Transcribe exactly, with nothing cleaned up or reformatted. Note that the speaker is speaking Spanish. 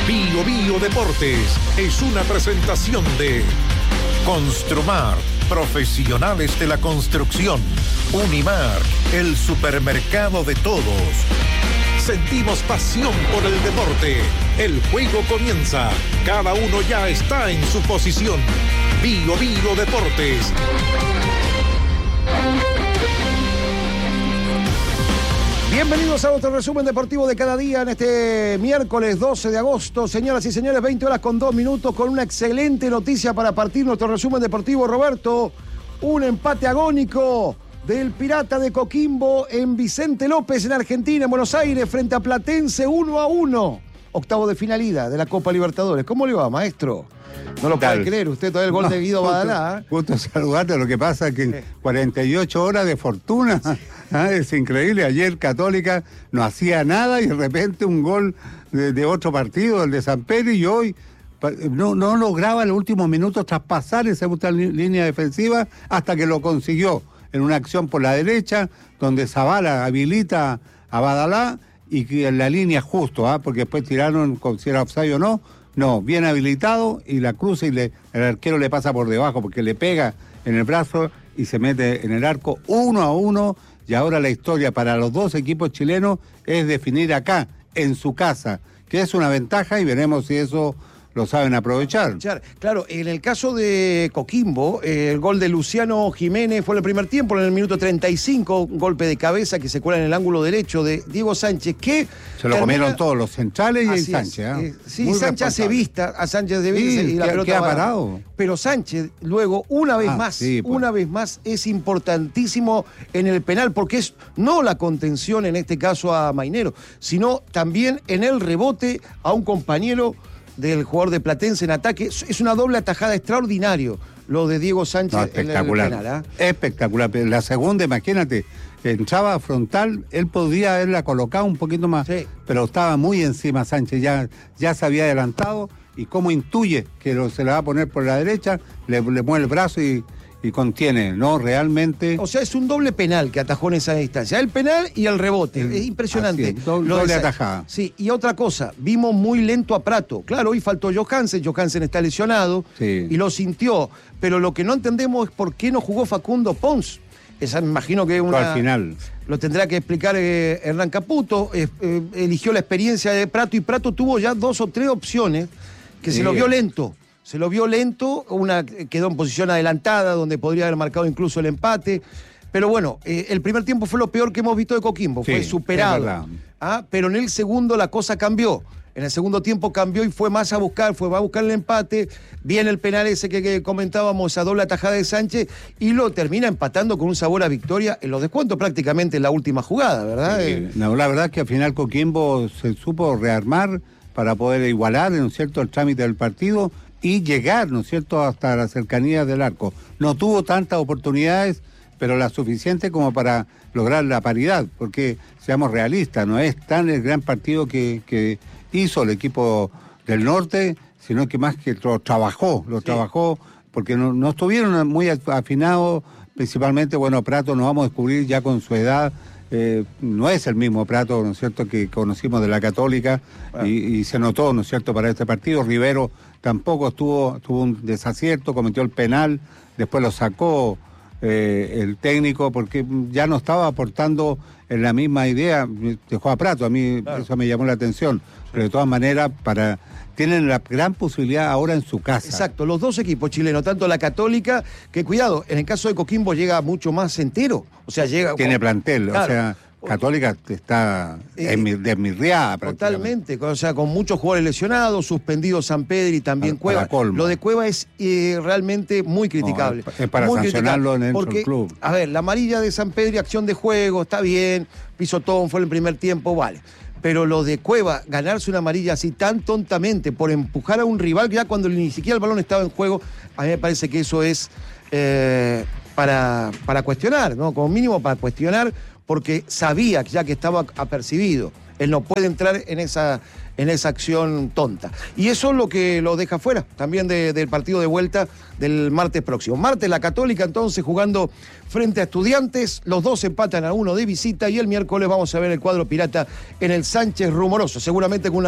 Bio Bio Deportes es una presentación de Construmar, profesionales de la construcción. Unimar, el supermercado de todos. Sentimos pasión por el deporte. El juego comienza. Cada uno ya está en su posición. Bio Bio Deportes. Bienvenidos a nuestro resumen deportivo de cada día en este miércoles doce de agosto. Señoras y señores, veinte horas con dos minutos, con una excelente noticia para partir nuestro resumen deportivo, Roberto. Un empate agónico del Pirata de Coquimbo en Vicente López, en Argentina, en Buenos Aires, frente a Platense, uno a uno. Octavo de final ida de la Copa Libertadores. ¿Cómo le va, maestro? No lo puede creer usted, todavía el gol no, de Guido Badalá. Justo saludarte, lo que pasa es que en cuarenta y ocho horas de fortuna, ¿eh? Es increíble. Ayer Católica no hacía nada y de repente un gol de, de otro partido, el de San Pedro, y hoy no, no lograba en los últimos minutos traspasar esa línea defensiva hasta que lo consiguió en una acción por la derecha, donde Zavala habilita a Badalá y que en la línea justo, ¿eh? Porque después tiraron con si era offside o no. No, bien habilitado y la cruza y le, el arquero le pasa por debajo porque le pega en el brazo y se mete en el arco uno a uno. Y ahora la historia para los dos equipos chilenos es definir acá, en su casa, que es una ventaja y veremos si eso lo saben aprovechar. Claro, en el caso de Coquimbo, eh, el gol de Luciano Jiménez fue en el primer tiempo, en el minuto treinta y cinco, un golpe de cabeza que se cuela en el ángulo derecho de Diego Sánchez, que... Se lo termina... comieron todos, los centrales y el Sánchez. ¿eh? Eh, sí, Muy Sánchez hace vista, a Sánchez de vista sí, y la pelota queda va... parado. Pero Sánchez, luego, una vez ah, más, sí, pues. una vez más, es importantísimo en el penal, porque es no la contención, en este caso a Mainero, sino también en el rebote a un compañero del jugador de Platense en ataque. Es una doble atajada extraordinario lo de Diego Sánchez no, espectacular, en el penal. ¿eh? Espectacular. La segunda, imagínate, entraba frontal, él podría haberla colocado un poquito más, sí. Pero estaba muy encima Sánchez, ya, ya se había adelantado y como intuye que lo, se la va a poner por la derecha, le, le mueve el brazo y... y contiene, ¿no? Realmente... O sea, es un doble penal que atajó en esa distancia. El penal y el rebote. El, es impresionante. Es, doble, doble atajada. Sí, y otra cosa, vimos muy lento a Prato. Claro, hoy faltó Johansen, Johansen está lesionado, sí. Y lo sintió. Pero lo que no entendemos es por qué no jugó Facundo Pons. Esa me imagino que una... Al final. Lo tendrá que explicar eh, Hernán Caputo. Eh, eh, eligió la experiencia de Prato y Prato tuvo ya dos o tres opciones que sí. Se lo vio lento. Se lo vio lento, una quedó en posición adelantada, donde podría haber marcado incluso el empate. Pero bueno, eh, el primer tiempo fue lo peor que hemos visto de Coquimbo, sí, fue superado. ¿Ah? Pero en el segundo la cosa cambió. En el segundo tiempo cambió y fue más a buscar, fue a buscar el empate. Viene el penal ese que, que comentábamos, esa doble atajada de Sánchez, y lo termina empatando con un sabor a victoria en los descuentos prácticamente en la última jugada, ¿verdad? Sí, eh, no, la verdad es que al final Coquimbo se supo rearmar para poder igualar, ¿no es cierto?, el trámite del partido y llegar, ¿no es cierto?, hasta la cercanía del arco. No tuvo tantas oportunidades, pero las suficientes como para lograr la paridad, porque seamos realistas, no es tan el gran partido que, que hizo el equipo del norte, sino que más que lo trabajó, lo sí. trabajó, porque no, no estuvieron muy afinados, principalmente, bueno, Prato nos vamos a descubrir ya con su edad, Eh, no es el mismo Prato, ¿no es cierto?, que conocimos de la Católica, bueno. y, y se notó, ¿no es cierto?, para este partido. Rivero tampoco estuvo, tuvo un desacierto, cometió el penal, después lo sacó eh, el técnico porque ya no estaba aportando en la misma idea, dejó a Prato, a mí claro. Eso me llamó la atención, sí. Pero de todas maneras, para... tienen la gran posibilidad ahora en su casa. Exacto, los dos equipos chilenos, tanto la Católica, que cuidado, en el caso de Coquimbo llega mucho más entero, o sea, llega... Tiene plantel, claro. O sea, Católica está eh, desmirriada prácticamente. Totalmente, o sea, con muchos jugadores lesionados, suspendidos San Pedro y también Cueva. Lo de Cueva es eh, realmente muy criticable. No, es para muy sancionarlo criticable, en porque, el club. A ver, la amarilla de San Pedro y acción de juego, está bien, pisotón, fue en el primer tiempo, vale. Pero lo de Cueva, ganarse una amarilla así tan tontamente por empujar a un rival ya cuando ni siquiera el balón estaba en juego, a mí me parece que eso es eh, para, para cuestionar, ¿no? Como mínimo para cuestionar, porque sabía ya que estaba apercibido. Él no puede entrar en esa, en esa acción tonta. Y eso es lo que lo deja fuera también de, del partido de vuelta del martes próximo. Martes la Católica entonces jugando frente a Estudiantes, los dos empatan a uno de visita y el miércoles vamos a ver el cuadro pirata en el Sánchez Rumoroso, seguramente con una